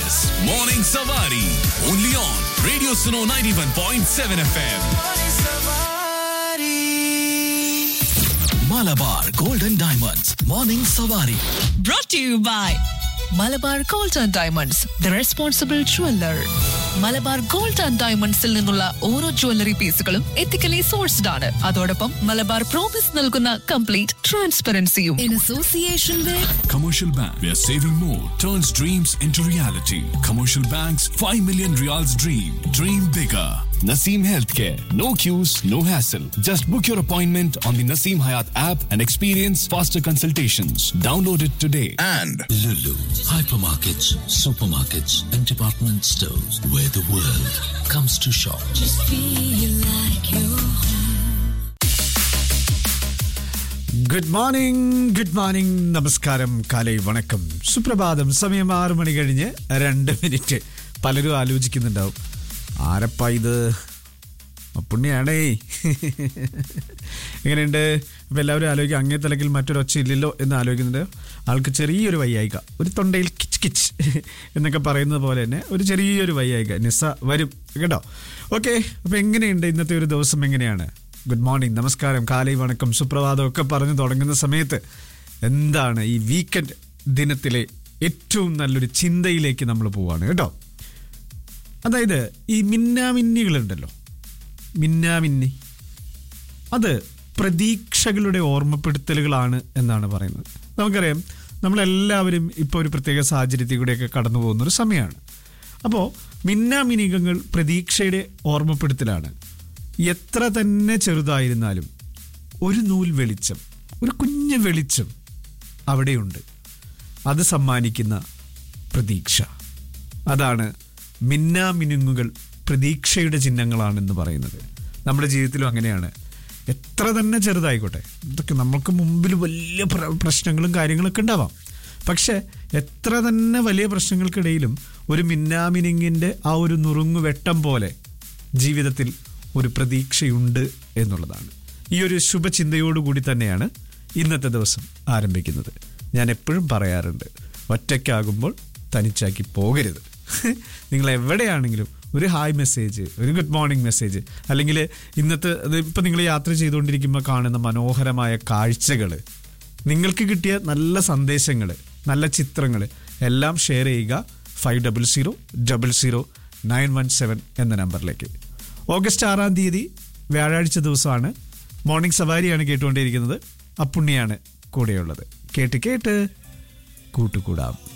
is Morning Savari. Only on Radio Suno 91.7 FM. Malabar Golden Diamonds. Morning Savari. Brought to you by Malabar gold and diamonds the responsible jeweller. Malabar gold and ഡയമണ്ട്സിൽ നിന്നുള്ള ഓരോ jewellery പീസുകളും ethically sourced ആണ്. അതോടൊപ്പം Malabar promise നൽകുന്ന complete ട്രാൻസ്പെറൻസിയും. In association with Commercial Bank, where saving more turns dreams into reality. Commercial Bank's 5 million Riyals dream. Dream bigger. Naseem Healthcare. No queues, no hassle. Just book your appointment on the Naseem Hayat app and experience faster consultations. Download it today. And Lulu, hypermarkets, supermarkets, and department stores where the world comes to shop. Just feel like you're good morning നമസ്കാരം, കാലൈ വണക്കം, സുപ്രഭാതം. സമയം 6 മണി കഴിഞ്ഞ് 2 minute. പലരും ആലോചിക്കുന്നുണ്ടാവും, ആരപ്പാ ഇത്, പുണ്യാണേ. എങ്ങനെയുണ്ട്? ഇപ്പം എല്ലാവരും ആലോചിക്കുക, അങ്ങേ തലക്കിൽ മറ്റൊരൊച്ച ഇല്ലല്ലോ എന്ന് ആലോചിക്കുന്നുണ്ട്. ആൾക്ക് ചെറിയൊരു വയ്യായിക, ഒരു തൊണ്ടയിൽ കിച്ച് കിച്ച് എന്നൊക്കെ പറയുന്നത് പോലെ തന്നെ ഒരു ചെറിയൊരു വയ്യായിക നിസ വരും കേട്ടോ. ഓക്കെ, അപ്പോൾ എങ്ങനെയുണ്ട് ഇന്നത്തെ ഒരു ദിവസം? എങ്ങനെയാണ്? ഗുഡ് മോർണിംഗ്, നമസ്കാരം, കാലൈ വണക്കം, സുപ്രഭാതം ഒക്കെ പറഞ്ഞു തുടങ്ങുന്ന സമയത്ത് എന്താണ് ഈ വീക്കെൻഡ് ദിനത്തിലെ ഏറ്റവും നല്ലൊരു ചിന്തയിലേക്ക് നമ്മൾ പോവാണ് കേട്ടോ. അതായത് ഈ മിന്നാമിന്നികളുണ്ടല്ലോ, മിന്നാമിന്നി, അത് പ്രതീക്ഷകളുടെ ഓർമ്മപ്പെടുത്തലുകളാണ് എന്നാണ് പറയുന്നത്. നമുക്കറിയാം, നമ്മളെല്ലാവരും ഇപ്പോൾ ഒരു പ്രത്യേക സാഹചര്യത്തിൽ കൂടെയൊക്കെ കടന്നു പോകുന്നൊരു സമയമാണ്. അപ്പോൾ മിന്നാമിനികങ്ങൾ പ്രതീക്ഷയുടെ ഓർമ്മപ്പെടുത്തലാണ്. എത്ര തന്നെ ചെറുതായിരുന്നാലും ഒരു നൂൽ വെളിച്ചം, ഒരു കുഞ്ഞു വെളിച്ചം അവിടെയുണ്ട്. അത് സമ്മാനിക്കുന്ന പ്രതീക്ഷ, അതാണ് മിന്നാമിനുങ്ങുകൾ പ്രതീക്ഷയുടെ ചിഹ്നങ്ങളാണെന്ന് പറയുന്നത്. നമ്മുടെ ജീവിതത്തിലും അങ്ങനെയാണ്. എത്ര തന്നെ ചെറുതായിക്കോട്ടെ, ഇതൊക്കെ നമുക്ക് മുമ്പിൽ വലിയ പ്രശ്നങ്ങളും കാര്യങ്ങളൊക്കെ ഉണ്ടാവാം. പക്ഷെ എത്ര തന്നെ വലിയ പ്രശ്നങ്ങൾക്കിടയിലും ഒരു മിന്നാമിനുങ്ങിൻ്റെ ആ ഒരു നുറുങ്ങുവെട്ടം പോലെ ജീവിതത്തിൽ ഒരു പ്രതീക്ഷയുണ്ട് എന്നുള്ളതാണ്. ഈ ഒരു ശുഭചിന്തയോടുകൂടി തന്നെയാണ് ഇന്നത്തെ ദിവസം ആരംഭിക്കുന്നത്. ഞാൻ എപ്പോഴും പറയാറുണ്ട്, ഒറ്റയ്ക്കാകുമ്പോൾ തനിച്ചാക്കി പോകരുത്. നിങ്ങൾ എവിടെയാണെങ്കിലും ഒരു ഹായ് മെസ്സേജ്, ഒരു ഗുഡ് മോർണിംഗ് മെസ്സേജ്, അല്ലെങ്കിൽ ഇന്നത്തെ ഇപ്പം നിങ്ങൾ യാത്ര ചെയ്തുകൊണ്ടിരിക്കുമ്പോൾ കാണുന്ന മനോഹരമായ കാഴ്ചകൾ, നിങ്ങൾക്ക് കിട്ടിയ നല്ല സന്ദേശങ്ങൾ, നല്ല ചിത്രങ്ങൾ എല്ലാം ഷെയർ ചെയ്യുക 50000917 എന്ന നമ്പറിലേക്ക്. ഓഗസ്റ്റ് 6 വ്യാഴാഴ്ച ദിവസമാണ്. മോർണിംഗ് സവാരിയാണ് കേട്ടുകൊണ്ടേയിരിക്കുന്നത്. അപ്പുണ്ണിയാണ് കൂടെയുള്ളത്. കേട്ട് കൂട്ടുകൂടാം.